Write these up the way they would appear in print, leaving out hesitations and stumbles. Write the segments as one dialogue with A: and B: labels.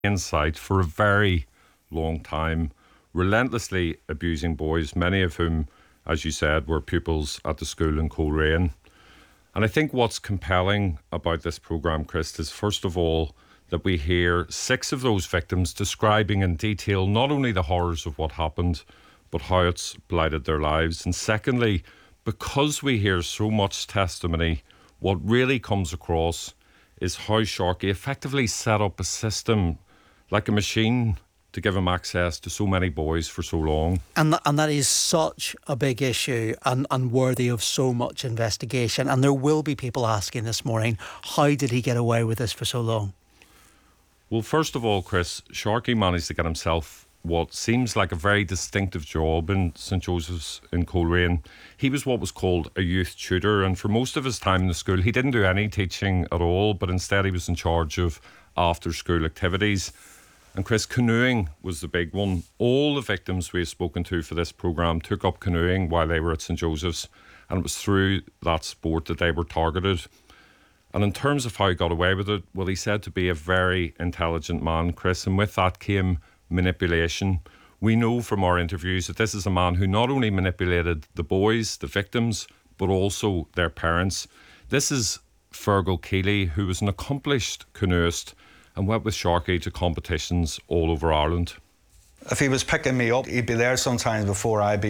A: plain sight for a very long time, relentlessly abusing boys, many of whom, as you said, were pupils at the school in Coleraine. And I think what's compelling about this programme, Chris, is first of all that we hear 6 of those victims describing in detail not only the horrors of what happened, but how it's blighted their lives. And secondly, because we hear so much testimony, what really comes across is how Sharkey effectively set up a system like a machine to give him access to so many boys for so long.
B: And that is such a big issue and worthy of so much investigation. And there will be people asking this morning, how did he get away with this for so long?
A: Well, first of all, Chris, Sharkey managed to get himself what seems like a very distinctive job in St Joseph's in Coleraine. He was what was called a youth tutor, and for most of his time in the school he didn't do any teaching at all, but instead he was in charge of after school activities. And Chris, canoeing was the big one. All the victims we have spoken to for this programme took up canoeing while they were at St Joseph's, and it was through that sport that they were targeted. And in terms of how he got away with it, well, he's said to be a very intelligent man, Chris, and with that came manipulation. We know from our interviews that this is a man who not only manipulated the boys, the victims, but also their parents. This is Fergal Keeley, who was an accomplished canoeist and went with Sharkey to competitions all over Ireland.
C: If he was picking me up, he'd be there sometimes before I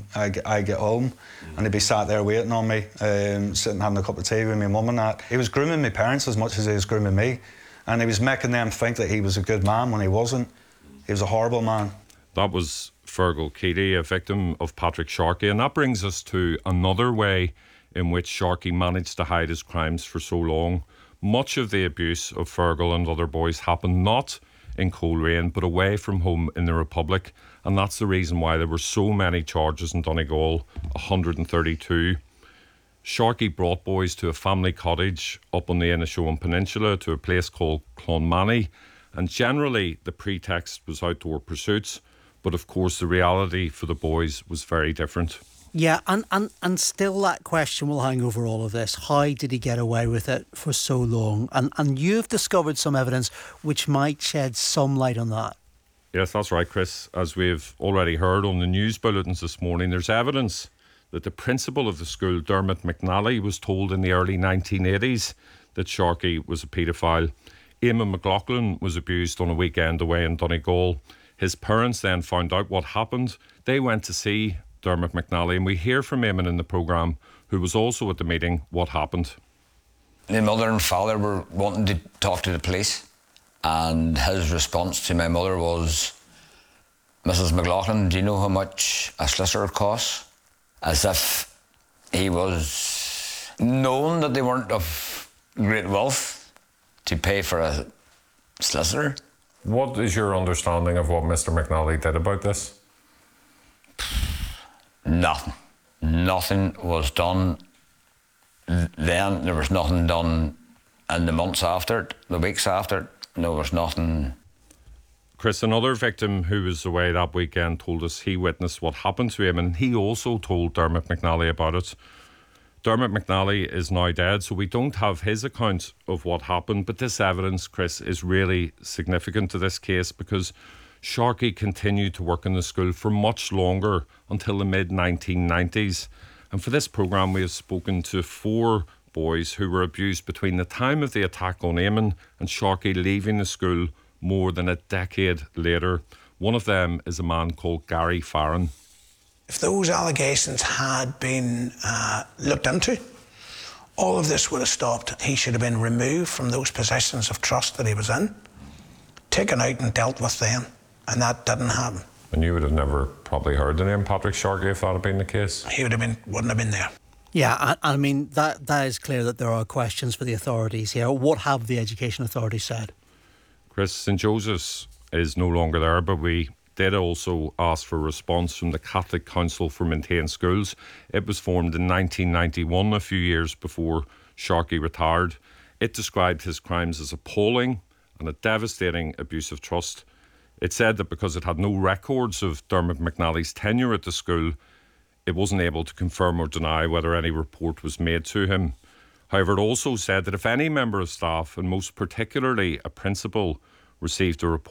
C: get home, and he'd be sat there waiting on me, sitting having a cup of tea with my mum and that. He was grooming my parents as much as he was grooming me, and he was making them think that he was a good man when he wasn't. He was a horrible man.
A: That was Fergal Keeley, a victim of Patrick Sharkey, and that brings us to another way in which Sharkey managed to hide his crimes for so long. Much of the abuse of Fergal and other boys happened not in Coleraine, but away from home in the Republic, and that's the reason why there were so many charges in Donegal, 132. Sharkey brought boys to a family cottage up on the Inishowen Peninsula, to a place called Clonmany, and generally the pretext was outdoor pursuits, but of course the reality for the boys was very different.
B: Yeah, and still that question will hang over all of this. How did he get away with it for so long? And you've discovered some evidence which might shed some light on that.
A: Yes, that's right, Chris. As we've already heard on the news bulletins this morning, there's evidence that the principal of the school, Dermot McNally, was told in the early 1980s that Sharkey was a paedophile. Eamon McLaughlin was abused on a weekend away in Donegal. His parents then found out what happened. They went to see Dermot McNally, and we hear from Eamon in the programme, who was also at the meeting, what happened.
D: The mother and father were wanting to talk to the police, and his response to my mother was, "Mrs. McLaughlin, do you know how much a solicitor costs?" As if he was known that they weren't of great wealth to pay for a solicitor.
A: What is your understanding of what Mr. McNally did about this?
D: Nothing. Nothing was done then. There was nothing done in the months after it, the weeks after it. There was nothing.
A: Chris, another victim who was away that weekend told us he witnessed what happened to him, and he also told Dermot McNally about it. Dermot McNally is now dead, so we don't have his account of what happened, but this evidence, Chris, is really significant to this case because Sharkey continued to work in the school for much longer, until the mid-1990s. And for this programme, we have spoken to 4 boys who were abused between the time of the attack on Eamon and Sharkey leaving the school more than a decade later. One of them is a man called Gary Farron.
E: If those allegations had been looked into, all of this would have stopped. He should have been removed from those positions of trust that he was in, taken out and dealt with them. And that didn't happen.
A: And you would have never probably heard the name Patrick Sharkey if that had been the case?
E: He wouldn't have been there.
B: Yeah, I mean, that is clear that there are questions for the authorities here. What have the education authorities said?
A: Chris, St Joseph's is no longer there, but we did also ask for a response from the Catholic Council for Maintained Schools. It was formed in 1991, a few years before Sharkey retired. It described his crimes as appalling and a devastating abuse of trust. It said that because it had no records of Dermot McNally's tenure at the school, it wasn't able to confirm or deny whether any report was made to him. However, it also said that if any member of staff, and most particularly a principal, received a report